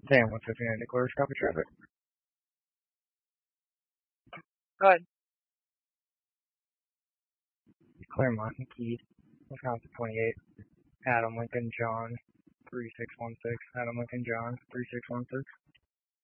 Damn, what's up, Andy? Clear copy traffic. Go ahead. Claremont and Keith, Wisconsin 28. Adam Lincoln John 3616. Adam Lincoln John 3616.